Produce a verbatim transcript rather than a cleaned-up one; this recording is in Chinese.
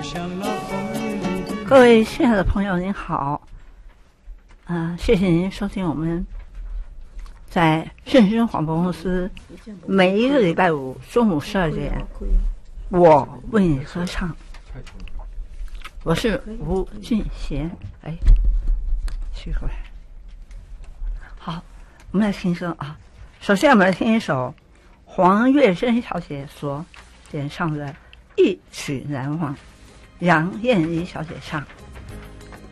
各位亲爱的朋友您好，啊、呃，谢谢您收听我们在顺声广播公司每一个礼拜五中午十二点我为你歌唱，我是吴俊贤。哎，取回来。好，我们来听声啊。首先我们来听一首黄月珍小姐所演唱的《一曲难忘》，杨燕妮小姐唱。